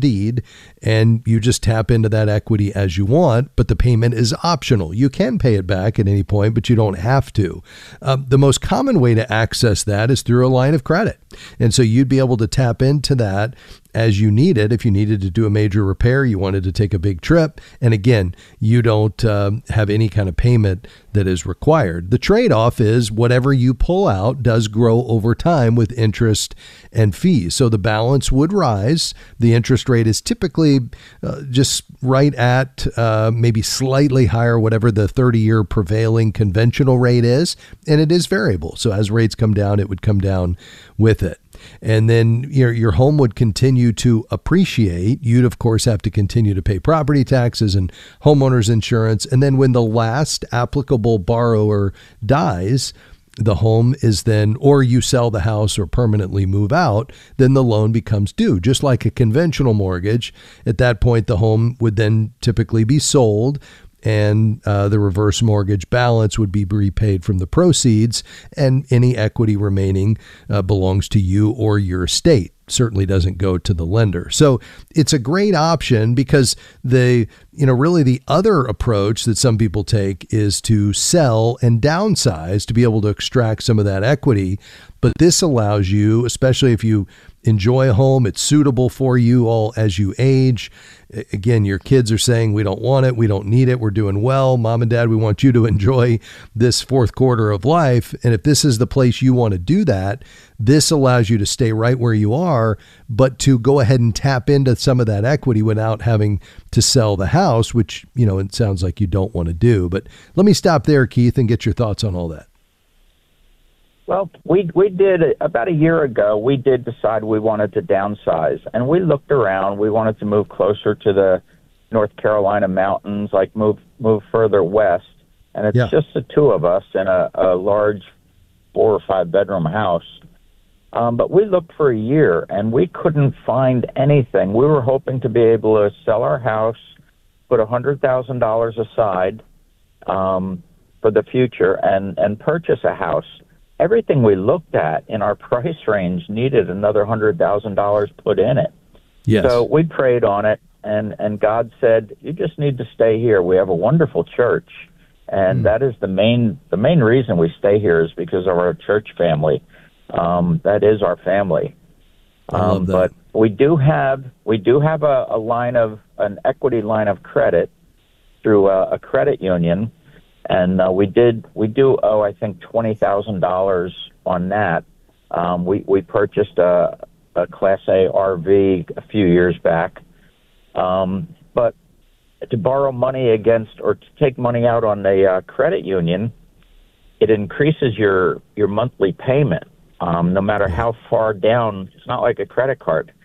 deed, and you just tap into that equity as you want, but the payment is optional. You can pay it back at any point, but you don't have to. The most common way to access that is through a line of credit. And so you'd be able to tap into that as you need it. If you needed to do a major repair, you wanted to take a big trip, and again, you don't have any kind of payment that is required. The trade-off is whatever you pull out does grow over time with interest and fees. So the balance would rise. The interest rate is typically just right at maybe slightly higher, whatever the 30-year prevailing conventional rate is, and it is variable. So as rates come down, it would come down with it. And then your home would continue to appreciate. You'd, of course, have to continue to pay property taxes and homeowners insurance. And then when the last applicable borrower dies, the home is then, or you sell the house or permanently move out, then the loan becomes due. Just like a conventional mortgage, at that point, the home would then typically be sold, and the reverse mortgage balance would be repaid from the proceeds, and any equity remaining belongs to you or your estate. Certainly doesn't go to the lender. So it's a great option because really the other approach that some people take is to sell and downsize to be able to extract some of that equity. But this allows you, especially if you enjoy a home, it's suitable for you all as you age. Again, your kids are saying, we don't want it, we don't need it, we're doing well. Mom and Dad, we want you to enjoy this fourth quarter of life. And if this is the place you want to do that, this allows you to stay right where you are, but to go ahead and tap into some of that equity without having to sell the house, which, it sounds like you don't want to do. But let me stop there, Keith, and get your thoughts on all that. Well, we did about a year ago. We did decide we wanted to downsize, and we looked around. We wanted to move closer to the North Carolina mountains, like move further west. And it's just the two of us in a large 4 or 5 bedroom house. But we looked for a year, and we couldn't find anything. We were hoping to be able to sell our house, put $100,000 aside for the future, and purchase a house. Everything we looked at in our price range needed another $100,000 put in it. Yes. So we prayed on it, and God said, you just need to stay here. We have a wonderful church, and that is the main reason we stay here is because of our church family. That is our family. I love that. But we do have an equity line of credit through a credit union. And we do owe, I think, $20,000 on that. We purchased a Class A RV a few years back. But to borrow money against or to take money out on a credit union, it increases your monthly payment, no matter how far down. It's not like a credit card.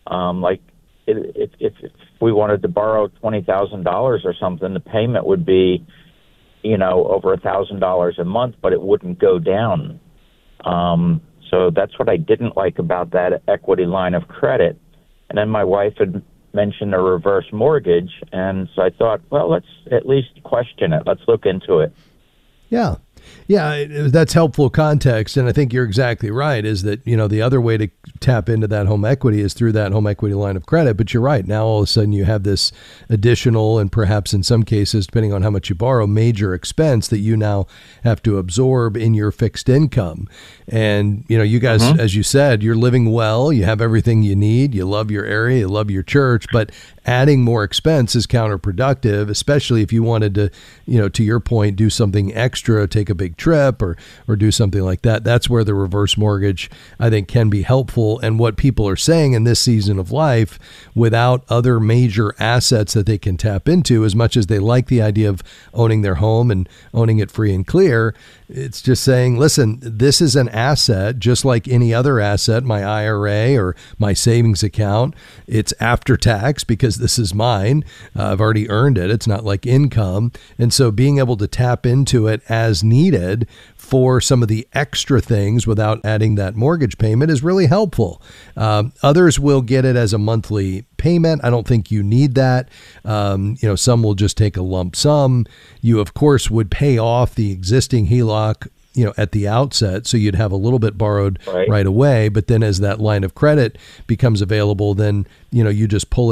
If we wanted to borrow $20,000 or something, the payment would be over $1,000 a month, but it wouldn't go down. So that's what I didn't like about that equity line of credit. And then my wife had mentioned a reverse mortgage, and so I thought, well, let's at least question it. Let's look into it. Yeah. Yeah, that's helpful context. And I think you're exactly right, is that, the other way to tap into that home equity is through that home equity line of credit. But you're right. Now, all of a sudden, you have this additional and perhaps in some cases, depending on how much you borrow, major expense that you now have to absorb in your fixed income. And, you guys, as you said, you're living well. You have everything you need. You love your area. You love your church. But adding more expense is counterproductive, especially if you wanted to, to your point, do something extra, take a big trip or do something like that. That's where the reverse mortgage, I think, can be helpful. And what people are saying in this season of life, without other major assets that they can tap into, as much as they like the idea of owning their home and owning it free and clear, it's just saying, listen, this is an asset just like any other asset, my IRA or my savings account. It's after tax because this is mine. I've already earned it. It's not like income. And so being able to tap into it as needed for some of the extra things without adding that mortgage payment is really helpful. Others will get it as a monthly payment. I don't think you need that. Some will just take a lump sum. You, of course, would pay off the existing HELOC, at the outset. So you'd have a little bit borrowed right away. But then as that line of credit becomes available, then, you just pull